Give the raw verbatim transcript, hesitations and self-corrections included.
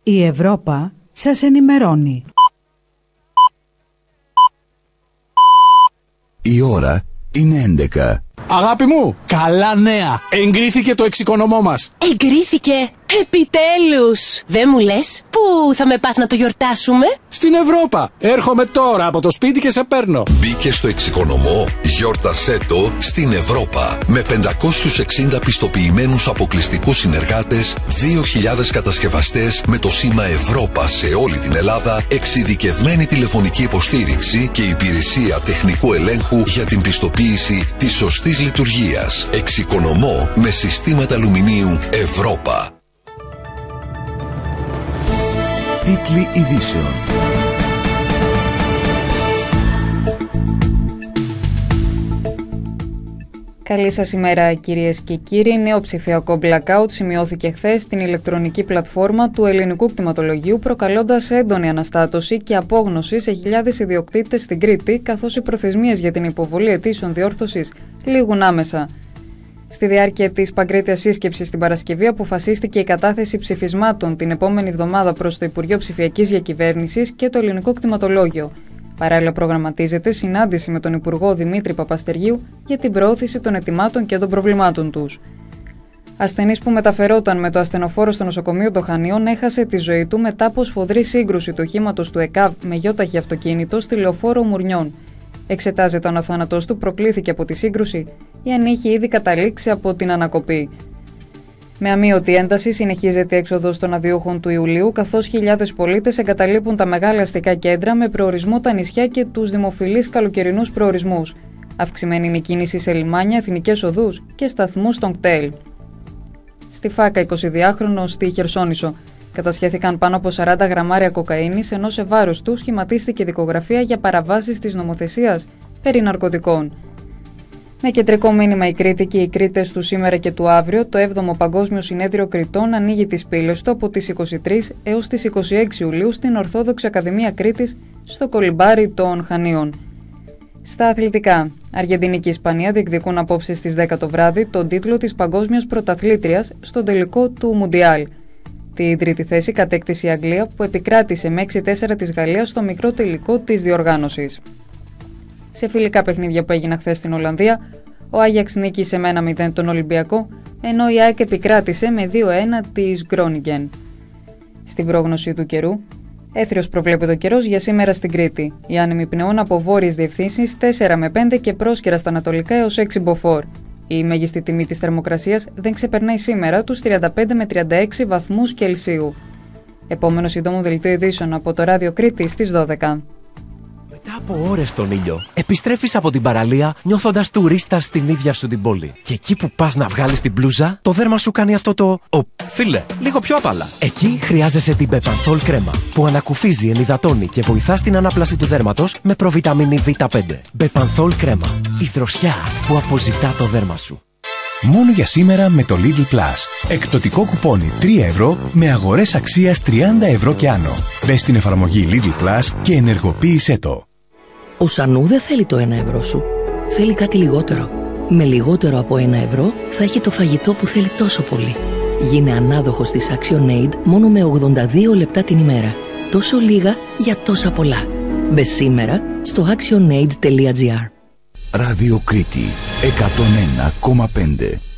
Η Ευρώπα σας ενημερώνει. Η ώρα είναι έντεκα. Αγάπη μου, καλά νέα! Εγκρίθηκε το εξοικονομώ μας. Εγκρίθηκε! Επιτέλους! Δεν μου λες, πού θα με πας να το γιορτάσουμε? Στην Ευρώπα! Έρχομαι τώρα από το σπίτι και σε παίρνω. Μπήκε στο εξοικονομώ, γιόρτασέ το στην Ευρώπα. Με πεντακόσιους εξήντα πιστοποιημένους αποκλειστικούς συνεργάτες, δύο χιλιάδες κατασκευαστές με το σήμα Ευρώπα σε όλη την Ελλάδα, εξειδικευμένη τηλεφωνική υποστήριξη και υπηρεσία τεχνικού ελέγχου για την πιστοποίηση της σωστής λειτουργίας. Εξοικονομώ με συστήματα αλουμινίου Ευρώπα. Τίτλοι ειδήσεων. Καλή σας ημέρα κυρίες και κύριοι. Νέο ψηφιακό blackout σημειώθηκε χθες στην ηλεκτρονική πλατφόρμα του ελληνικού κτηματολογίου, προκαλώντας έντονη αναστάτωση και απόγνωση σε χιλιάδες ιδιοκτήτες στην Κρήτη, καθώς οι προθεσμίες για την υποβολή αιτήσεων διόρθωσης λήγουν άμεσα. Στη διάρκεια της παγκρίτιας σύσκεψης την Παρασκευή αποφασίστηκε η κατάθεση ψηφισμάτων την επόμενη εβδομάδα προς το Υπουργείο Ψηφιακής Διακυβέρνησης και το Ελληνικό Κτηματολόγιο. Παράλληλα, προγραμματίζεται συνάντηση με τον Υπουργό Δημήτρη Παπαστεργίου για την προώθηση των αιτημάτων και των προβλημάτων τους. Ασθενής που μεταφερόταν με το ασθενοφόρο στο νοσοκομείο των Χανίων έχασε τη ζωή του μετά από σφοδρή σύγκρουση του οχήματος του ΕΚΑΒ με γιόταχη αυτοκίνητο στη λεωφόρο Μουρνιών. Εξετάζεται αν ο θάνατός του προκλήθηκε από τη σύγκρουση ή αν είχε ήδη καταλήξει από την ανακοπή. Με αμείωτη ένταση συνεχίζεται η έξοδος των αδειούχων του Ιουλίου, καθώς χιλιάδες πολίτες εγκαταλείπουν τα μεγάλα αστικά κέντρα με προορισμό τα νησιά και τους δημοφιλείς καλοκαιρινούς προορισμούς. Αυξημένη είναι η κίνηση σε λιμάνια, εθνικές οδούς και σταθμούς των κτέλ. Στη Φάκα, εικοσιδυάχρονος στη Χερσόνησο, κατασχέθηκαν πάνω από σαράντα γραμμάρια κοκαίνης, ενώ σε βάρος του σχηματίστηκε δικογραφία για παραβάσεις της νομοθεσίας περί ναρκωτικών. Με κεντρικό μήνυμα η Κρήτη και οι Κρήτες του σήμερα και του αύριο, το έβδομο Παγκόσμιο Συνέδριο Κρητών ανοίγει τις πύλες του από τις είκοσι τρεις έως τις είκοσι έξι Ιουλίου στην Ορθόδοξη Ακαδημία Κρήτης στο Κολυμπάρι των Χανίων. Στα αθλητικά, Αργεντινή και Ισπανία διεκδικούν απόψε στις δέκα το βράδυ τον τίτλο της Παγκόσμιας Πρωταθλήτριας στον τελικό του Μουντιάλ. Τη τρίτη θέση κατέκτησε η Αγγλία, που επικράτησε με έξι τέσσερα της Γαλλίας στο μικρό τελικό της διοργάνωσης. Σε φιλικά παιχνίδια που έγιναν χθες στην Ολλανδία, ο Άγιαξ νίκησε με ένα μηδέν τον Ολυμπιακό, ενώ η ΑΕΚ επικράτησε με δύο ένα της Γκρόνιγκεν. Στην πρόγνωση του καιρού, έθριος προβλέπεται ο καιρός για σήμερα στην Κρήτη. Οι άνεμοι πνεών από βόρειες διευθύνσεις τέσσερα με πέντε και πρόσκαιρα στα ανατολικά έως έξι μποφόρ. Η μέγιστη τιμή της θερμοκρασίας δεν ξεπερνάει σήμερα τους τριάντα πέντε με τριάντα έξι βαθμούς Κελσίου. Επόμενο σύντομο δελτίο ειδήσεων από το Ράδιο Κρήτη στις δώδεκα. Μετά από ώρες στον ήλιο, επιστρέφεις από την παραλία νιώθοντας τουρίστας στην ίδια σου την πόλη. Και εκεί που πας να βγάλεις την μπλούζα, το δέρμα σου κάνει αυτό το «Ω, φίλε, λίγο πιο απαλά». Εκεί χρειάζεσαι την Μπεπανθόλ κρέμα, που ανακουφίζει, ενυδατώνει και βοηθά στην ανάπλαση του δέρματος με προβιταμίνη βι πέντε. Μπεπανθόλ κρέμα, η δροσιά που αποζητά το δέρμα σου. Μόνο για σήμερα με το Lidl Plus. Εκπτωτικό κουπόνι τρία ευρώ με αγορές αξίας τριάντα ευρώ και άνω. Μπες στην εφαρμογή Lidl Plus και ενεργοποίησέ το. Ο Σανού δεν θέλει το ένα ευρώ σου. Θέλει κάτι λιγότερο. Με λιγότερο από ένα ευρώ θα έχει το φαγητό που θέλει τόσο πολύ. Γίνε ανάδοχος της ActionAid μόνο με ογδόντα δύο λεπτά την ημέρα. Τόσο λίγα για τόσα πολλά. Μπες σήμερα στο actionaid τελεία gr. Ράδιο Κρήτη εκατόν ένα κόμμα πέντε.